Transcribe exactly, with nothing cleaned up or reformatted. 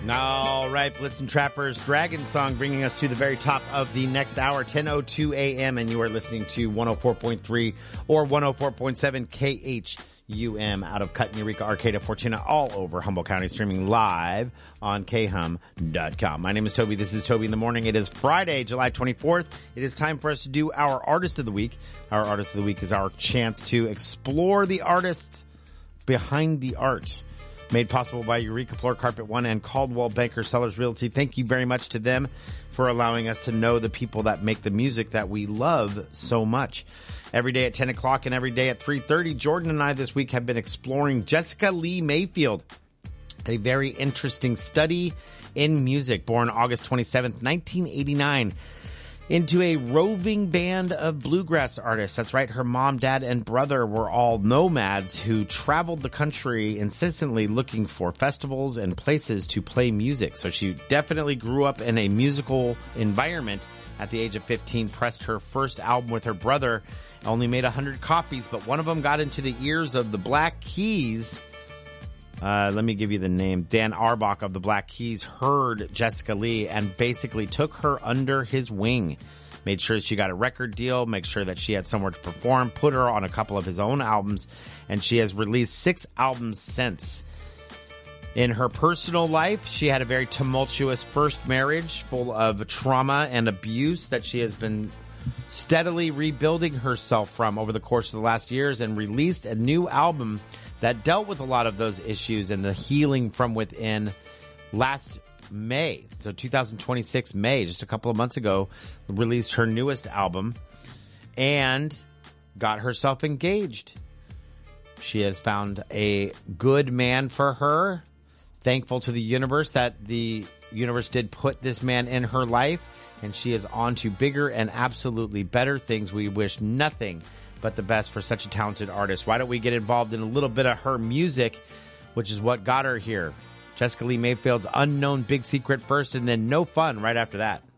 All right, Blitz and Trappers, Dragon Song bringing us to the very top of the next hour, ten oh two a.m., and you are listening to one oh four point three or one oh four point seven K H U M out of Cut, Eureka, Arcata, Fortuna, all over Humboldt County, streaming live on K hum dot com. My name is Toby. This is Toby in the Morning. It is Friday, July twenty-fourth. It is time for us to do our Artist of the Week. Our Artist of the Week is our chance to explore the artists behind the art. Made possible by Eureka Floor Carpet One and Caldwell Banker Sellers Realty. Thank you very much to them for allowing us to know the people that make the music that we love so much. Every day at ten o'clock and every day at three thirty, Jordan and I this week have been exploring Jessica Lee Mayfield, a very interesting study in music, born August twenty-seventh, nineteen eighty-nine. Into a roving band of bluegrass artists. That's right, her mom, dad, and brother were all nomads who traveled the country insistently looking for festivals and places to play music. So she definitely grew up in a musical environment. At the age of fifteen, pressed her first album with her brother, only made one hundred copies, but one of them got into the ears of the Black Keys. Uh, let me give you the name. Dan Arbach of the Black Keys heard Jessica Lee and basically took her under his wing. Made sure she got a record deal, make sure that she had somewhere to perform, put her on a couple of his own albums, and she has released six albums since. In her personal life, she had a very tumultuous first marriage full of trauma and abuse that she has been steadily rebuilding herself from over the course of the last years, and released a new album that dealt with a lot of those issues and the healing from within last May. So two thousand twenty-six May, just a couple of months ago, released her newest album and got herself engaged. She has found a good man for her. Thankful to the universe that the universe did put this man in her life, and she is on to bigger and absolutely better things. We wish nothing but the best for such a talented artist. Why don't we get involved in a little bit of her music, which is what got her here. Jessica Lee Mayfield's Unknown Big Secret first, and then No Fun right after that.